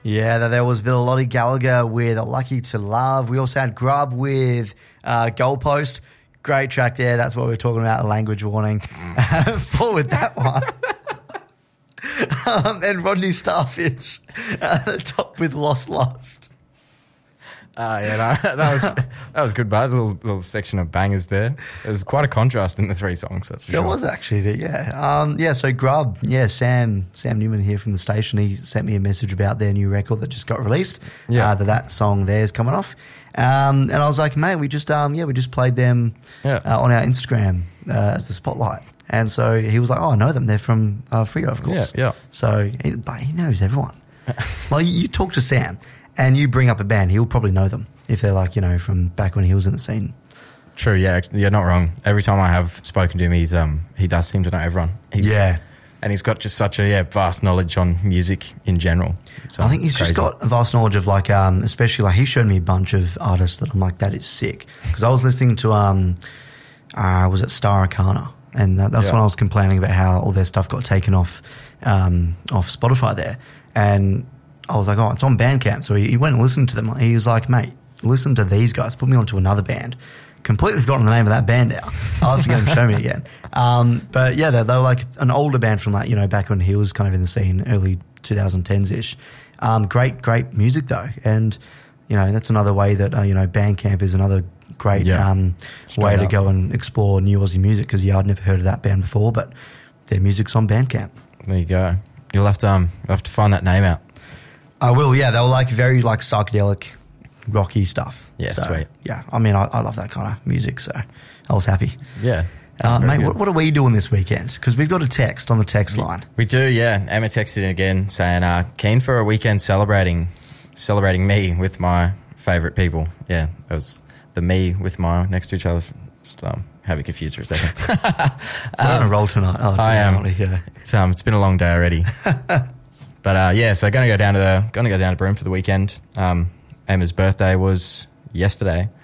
Yeah, there was Lottie Gallagher with Lucky to Love. We also had Grub with Goalpost. Great track there. That's what we were talking about, a language warning. Forward that one. And Rodney Starfish at the top with Lost. That was good, bud. Little section of bangers there. There's quite a contrast in the three songs, that's for sure. There was actually, yeah. So Grub, Sam Newman here from the station, he sent me a message about their new record that just got released. Yeah. That song there is coming off. And I was like, mate, we just played them on our Instagram as the spotlight. And so he was like, oh, I know them. They're from Freo, of course. Yeah. So he knows everyone. Like, you talk to Sam and you bring up a band, he'll probably know them if they're like, from back when he was in the scene. True, yeah. You're not wrong. Every time I have spoken to him, he does seem to know everyone. And he's got just such a vast knowledge on music in general. I think he's just got a vast knowledge of especially he showed me a bunch of artists that I'm like, that is sick. Because I was listening to, was it Star Arcana? And that's when I was complaining about how all their stuff got taken off Spotify there. And I was like, oh, it's on Bandcamp. So he went and listened to them. He was like, mate, listen to these guys. Put me onto another band. Completely forgotten the name of that band now. I'll have to get him to show me again. But yeah, they were like an older band from back when he was kind of in the scene, early 2010s-ish. Great music though. And, that's another way that, Bandcamp is another great way to go and explore new Aussie music, because I'd never heard of that band before, but their music's on Bandcamp. There you go. You'll have to find that name out. I will, yeah. They were very psychedelic, rocky stuff. Yeah, so, sweet. Yeah, I mean, I love that kind of music, so I was happy. Yeah. Mate, what are we doing this weekend? Because we've got a text on the text line. We do, yeah. Emma texted in again saying, keen for a weekend celebrating me with my favourite people. Yeah, it was the me with my next to each other. Having confused for a second. We're on a roll tonight. Oh, I am. Yeah. It's been a long day already. But so going to go down to Broome for the weekend. Emma's birthday was yesterday,